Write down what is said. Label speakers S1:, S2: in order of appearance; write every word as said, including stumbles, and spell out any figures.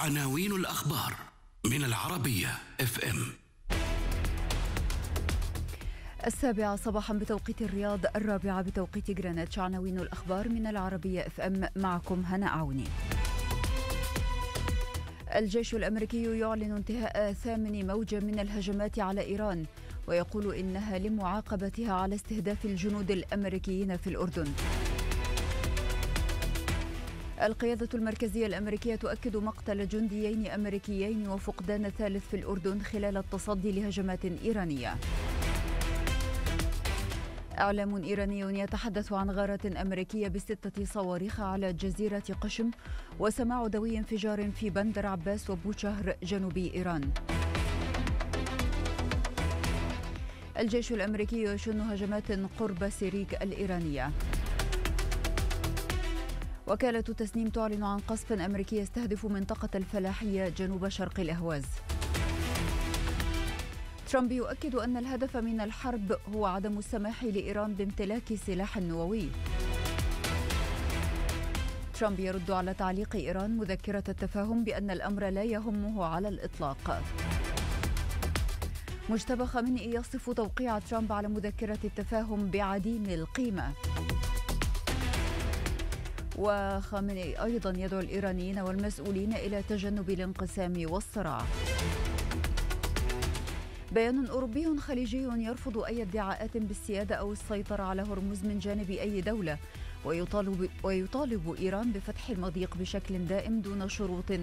S1: عناوين الأخبار من العربية اف ام.
S2: السابعة صباحا بتوقيت الرياض، الرابعة بتوقيت غرينتش. عناوين الأخبار من العربية اف ام، معكم هنا عوني. الجيش الأمريكي يعلن انتهاء ثامن موجة من الهجمات على إيران، ويقول إنها لمعاقبتها على استهداف الجنود الأمريكيين في الأردن. القيادة المركزية الأمريكية تؤكد مقتل جنديين أمريكيين وفقدان ثالث في الأردن خلال التصدي لهجمات إيرانية. إعلام إيراني يتحدث عن غارة أمريكية بستة صواريخ على جزيرة قشم، وسماع دوي انفجار في بندر عباس وبوشهر جنوبي إيران. الجيش الأمريكي يشن هجمات قرب سيريك الإيرانية. وكالة تسنيم تعلن عن قصف أمريكي يستهدف منطقة الفلاحية جنوب شرق الأهواز. ترامب يؤكد أن الهدف من الحرب هو عدم السماح لإيران بامتلاك سلاح نووي. ترامب يرد على تعليق إيران مذكرة التفاهم بأن الأمر لا يهمه على الإطلاق. مجتبى خامنئي يصف توقيع ترامب على مذكرة التفاهم بعديم القيمة. وخامنئي أيضا يدعو الإيرانيين والمسؤولين إلى تجنب الانقسام والصراع. بيان أوروبي خليجي يرفض أي ادعاءات بالسيادة أو السيطرة على هرمز من جانب أي دولة، ويطالب, ويطالب إيران بفتح المضيق بشكل دائم دون شروط